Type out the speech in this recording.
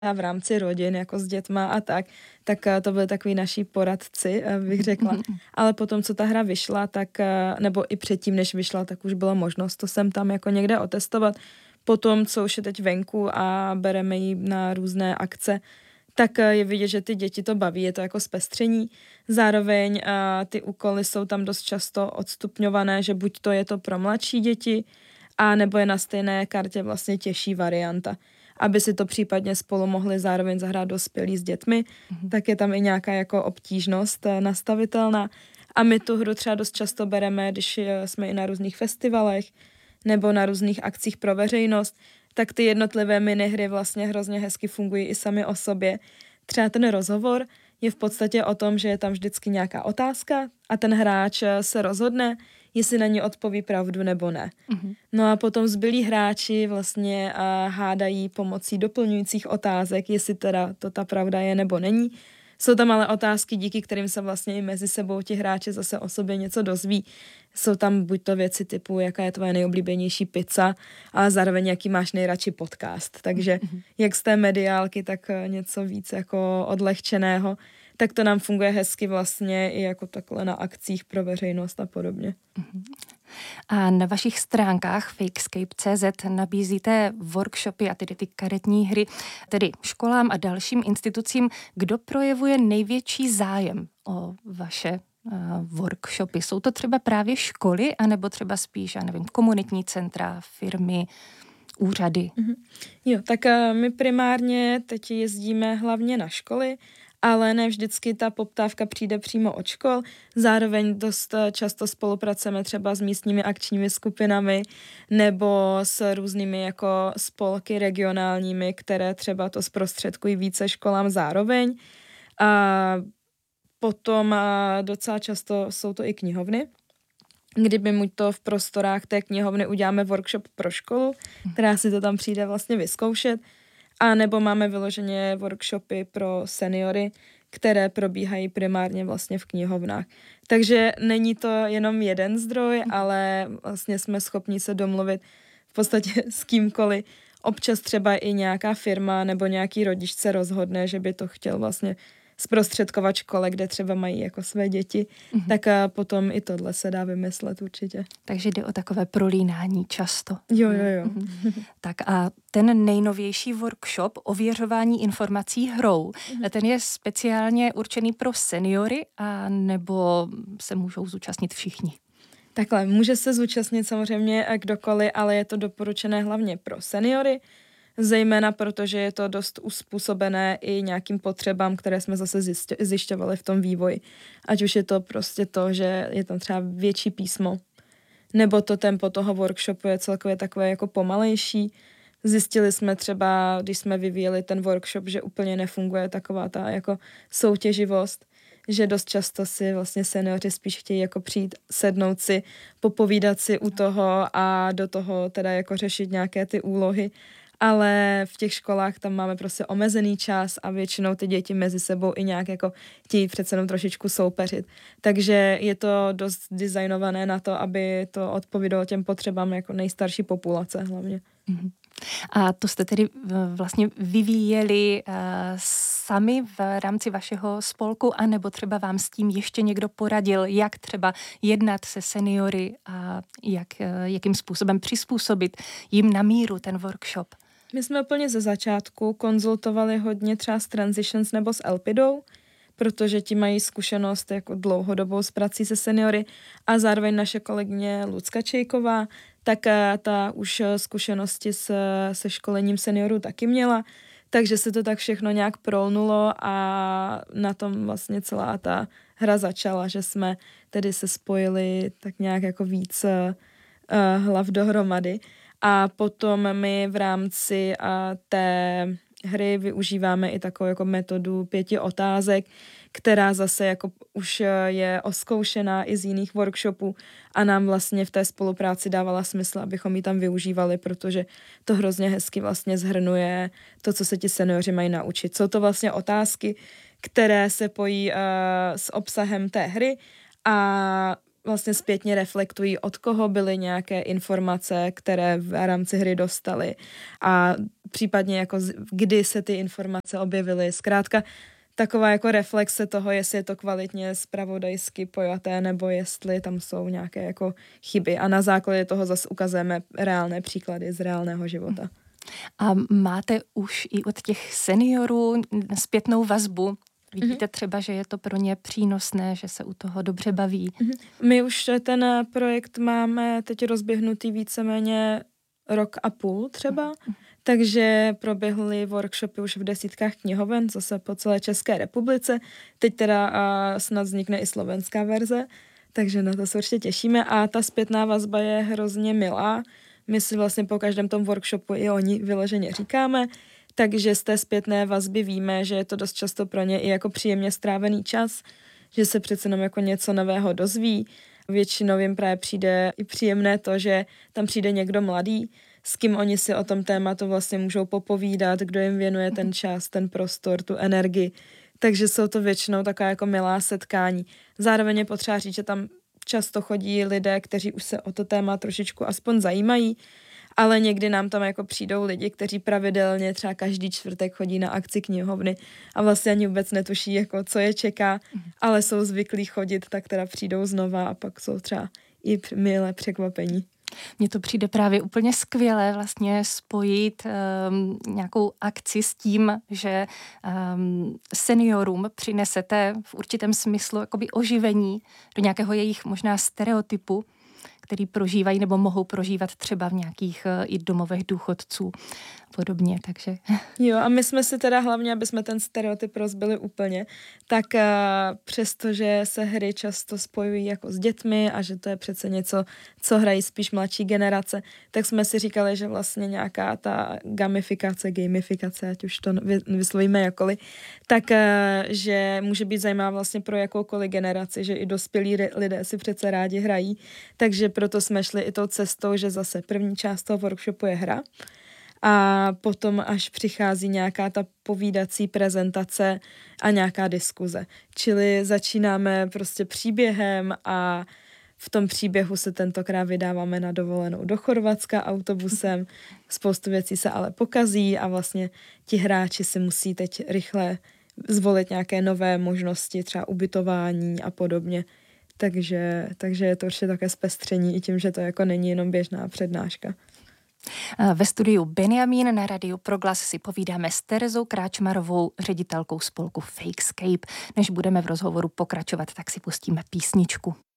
v rámci rodin, jako s dětma a tak to byly takový naši poradci, bych řekla. Ale potom, co ta hra vyšla, tak, nebo i předtím, než vyšla, tak už byla možnost to sem tam jako někde otestovat. Potom, co už je teď venku a bereme ji na různé akce, tak je vidět, že ty děti to baví, je to jako zpestření. Zároveň ty úkoly jsou tam dost často odstupňované, že buď to je to pro mladší děti, a nebo je na stejné kartě vlastně těžší varianta. Aby si to případně spolu mohli zároveň zahrát dospělí s dětmi, tak je tam i nějaká jako obtížnost nastavitelná. A my tu hru třeba dost často bereme, když jsme i na různých festivalech nebo na různých akcích pro veřejnost, tak ty jednotlivé minihry vlastně hrozně hezky fungují i sami o sobě. Třeba ten rozhovor je v podstatě o tom, že je tam vždycky nějaká otázka a ten hráč se rozhodne, jestli na ní odpoví pravdu nebo ne. No a potom zbylí hráči vlastně hádají pomocí doplňujících otázek, jestli teda to ta pravda je nebo není. Jsou tam ale otázky, díky kterým se vlastně i mezi sebou ti hráči zase o sobě něco dozví. Jsou tam buď to věci typu, jaká je tvoje nejoblíbenější pizza, ale zároveň jaký máš nejradši podcast. Takže jak z té mediálky, tak něco víc jako odlehčeného. Tak to nám funguje hezky vlastně i jako takhle na akcích pro veřejnost a podobně. A na vašich stránkách fakescape.cz nabízíte workshopy a tedy ty karetní hry, tedy školám a dalším institucím. Kdo projevuje největší zájem o vaše workshopy? Jsou to třeba právě školy, anebo třeba spíš, já nevím, komunitní centra, firmy, úřady? Jo, tak my primárně teď jezdíme hlavně na školy, ale ne vždycky ta poptávka přijde přímo od škol. Zároveň dost často spolupracujeme třeba s místními akčními skupinami nebo s různými jako spolky regionálními, které třeba to zprostředkují více školám zároveň. A potom docela často jsou to i knihovny, kdyby buď to v prostorách té knihovny uděláme workshop pro školu, která si to tam přijde vlastně vyzkoušet, a nebo máme vyloženě workshopy pro seniory, které probíhají primárně vlastně v knihovnách. Takže není to jenom jeden zdroj, ale vlastně jsme schopni se domluvit v podstatě s kýmkoliv. Občas třeba i nějaká firma nebo nějaký rodič se rozhodne, že by to chtěl vlastně zprostředkovat škole, kde třeba mají jako své děti, tak potom i tohle se dá vymyslet určitě. Takže jde o takové prolínání často. Jo. Tak a ten nejnovější workshop ověřování informací hrou, ten je speciálně určený pro seniory, a nebo se můžou zúčastnit všichni? Takhle, může se zúčastnit samozřejmě kdokoliv, ale je to doporučené hlavně pro seniory, zejména protože je to dost uspůsobené i nějakým potřebám, které jsme zase zjišťovali v tom vývoji. Ať už je to prostě to, že je tam třeba větší písmo, nebo to tempo toho workshopu je celkově takové jako pomalejší. Zjistili jsme třeba, když jsme vyvíjeli ten workshop, že úplně nefunguje taková ta jako soutěživost, že dost často si vlastně seniori spíš chtějí jako přijít, sednout si, popovídat si u toho a do toho teda jako řešit nějaké ty úlohy. Ale v těch školách tam máme prostě omezený čas a většinou ty děti mezi sebou i nějak jako chtějí přece jenom trošičku soupeřit. Takže je to dost designované na to, aby to odpovídalo těm potřebám jako nejstarší populace hlavně. A to jste tedy vlastně vyvíjeli sami v rámci vašeho spolku, anebo třeba vám s tím ještě někdo poradil, jak třeba jednat se seniory a jakým způsobem přizpůsobit jim na míru ten workshop? My jsme úplně ze začátku konzultovali hodně třeba s Transitions nebo s Elpidou, protože ti mají zkušenost jako dlouhodobou s prací se seniory, a zároveň naše kolegyně Lucka Čejková, tak ta už zkušenosti se školením seniorů taky měla, takže se to tak všechno nějak prolnulo a na tom vlastně celá ta hra začala, že jsme tedy se spojili tak nějak jako víc hlav dohromady. A potom my v rámci té hry využíváme i takovou jako metodu 5 otázek, která zase jako už je oskoušená i z jiných workshopů a nám vlastně v té spolupráci dávala smysl, abychom ji tam využívali, protože to hrozně hezky vlastně zhrnuje to, co se ti seniori mají naučit. Jsou to vlastně otázky, které se pojí s obsahem té hry a vlastně zpětně reflektují, od koho byly nějaké informace, které v rámci hry dostali a případně jako kdy se ty informace objevily. Zkrátka taková jako reflexe toho, jestli je to kvalitně zpravodajsky pojaté, nebo jestli tam jsou nějaké jako chyby. A na základě toho zase ukazujeme reálné příklady z reálného života. A máte už i od těch seniorů zpětnou vazbu? Vidíte třeba, že je to pro ně přínosné, že se u toho dobře baví? My už ten projekt máme teď rozběhnutý víceméně 1,5 roku třeba, takže proběhly workshopy už v desítkách knihoven, zase po celé České republice. Teď teda snad vznikne i slovenská verze, takže na to se určitě těšíme a ta zpětná vazba je hrozně milá. My si vlastně po každém tom workshopu i oni vyloženě říkáme, takže z té zpětné vazby víme, že je to dost často pro ně i jako příjemně strávený čas, že se přece jenom jako něco nového dozví. Většinou jim právě přijde i příjemné to, že tam přijde někdo mladý, s kým oni si o tom tématu vlastně můžou popovídat, kdo jim věnuje ten čas, ten prostor, tu energii. Takže jsou to většinou taková jako milá setkání. Zároveň je potřeba říct, že tam často chodí lidé, kteří už se o to téma trošičku aspoň zajímají, ale někdy nám tam jako přijdou lidi, kteří pravidelně třeba každý čtvrtek chodí na akci knihovny a vlastně ani vůbec netuší, jako co je čeká, ale jsou zvyklí chodit, tak teda přijdou znova a pak jsou třeba i milé překvapení. Mně to přijde právě úplně skvělé vlastně spojit nějakou akci s tím, že seniorům přinesete v určitém smyslu jakoby oživení do nějakého jejich možná stereotypu, který prožívají nebo mohou prožívat třeba v nějakých i domovech důchodců podobně, takže... Jo, a my jsme si teda hlavně, aby jsme ten stereotyp rozbili úplně, tak přestože se hry často spojují jako s dětmi a že to je přece něco, co hrají spíš mladší generace, tak jsme si říkali, že vlastně nějaká ta gamifikace, ať už to vyslovíme jakkoliv, tak že může být zajímavá vlastně pro jakoukoliv generaci, že i dospělí lidé si přece rádi hrají, takže proto jsme šli i tou cestou, že zase první část toho workshopu je hra, a potom až přichází nějaká ta povídací prezentace a nějaká diskuze. Čili začínáme prostě příběhem a v tom příběhu se tentokrát vydáváme na dovolenou do Chorvatska autobusem. Spoustu věcí se ale pokazí a vlastně ti hráči si musí teď rychle zvolit nějaké nové možnosti, třeba ubytování a podobně. Takže je to určitě také zpestření i tím, že to jako není jenom běžná přednáška. Ve studiu Benjamin na Rádiu Proglas si povídáme s Terezou Kráčmarovou, ředitelkou spolku Fakescape. Než budeme v rozhovoru pokračovat, tak si pustíme písničku.